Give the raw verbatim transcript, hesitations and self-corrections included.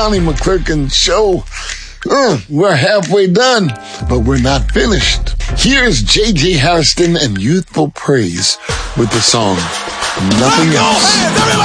Donnie McClurkin Show. Uh, we're halfway done, but we're not finished. Here's J J Harrison and Youthful Praise with the song Nothing Else.